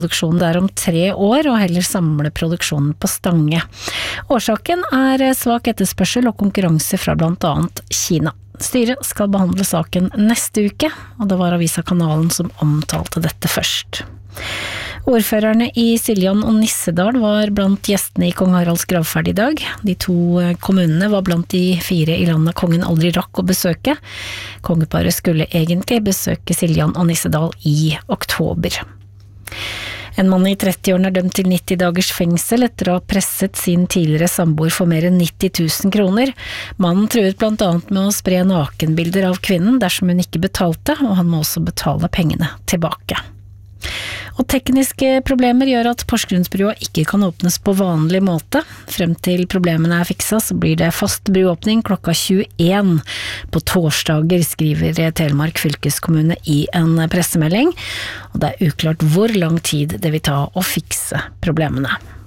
produksjonen der om 3 år, og heller samle produksjonen på Stange. Årsaken svak etterspørsel og konkurranse fra blant annet Kina. Styret skal behandle saken neste uke, og det var Avisa Kanalen som omtalte dette først. Ordførerne i Siljan og Nissedal var blant gjestene i Kong Haralds gravferd i dag. De 2 kommunene var blant de 4 i landet kongen aldri rakk å besøke. Kongeparet skulle egentlig besøke Siljan og Nissedal i oktober. En mann i 30-årene dømt til 90 dagers fengsel etter å ha presset sin tidligere samboer for mer enn 90 000 kroner. Mannen truet blant annet med å spre nakenbilder av kvinnen dersom hun ikke betalte, og han må også betale pengene tilbake. Og tekniske problemer gjør at Porsgrunnsbrua ikke kan åpnes på vanlig måte. Frem til problemene fiksa, så blir det fast bruåpning klokka 21 på torsdager, skriver Telemark fylkeskommune i en pressemelding. Og det uklart hvor lang tid det vil ta å fikse problemene.